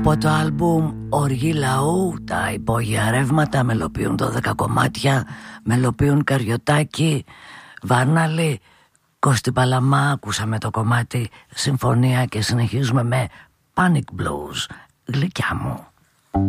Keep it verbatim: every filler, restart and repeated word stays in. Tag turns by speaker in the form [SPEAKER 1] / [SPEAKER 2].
[SPEAKER 1] Από το άλμπουμ Οργή Λαού, τα υπόγεια ρεύματα μελοποιούν δώδεκα κομμάτια, μελοποιούν Καριωτάκη, Βάρναλη, Κώστη Παλαμά. Ακούσαμε το κομμάτι Συμφωνία και συνεχίζουμε με Panic Blues. Γλυκιά μου.